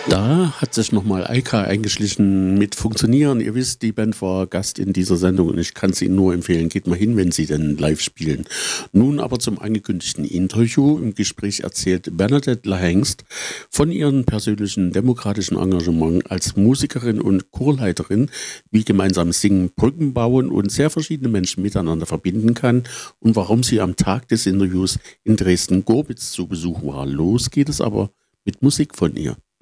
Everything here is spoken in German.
Da hat sich nochmal Eika eingeschlichen mit Funktionieren. Ihr wisst, die Band war Gast in dieser Sendung und ich kann es Ihnen nur empfehlen. Geht mal hin, wenn Sie denn live spielen. Nun aber zum angekündigten Interview. Im Gespräch erzählt Bernadette Lahengst von ihrem persönlichen demokratischen Engagement als Musikerin und Chorleiterin, wie gemeinsames Singen Brücken bauen und sehr verschiedene Menschen miteinander verbinden kann und warum sie am Tag des Interviews in Dresden-Gorbitz zu Besuch war. Los geht es aber mit Musik von ihr.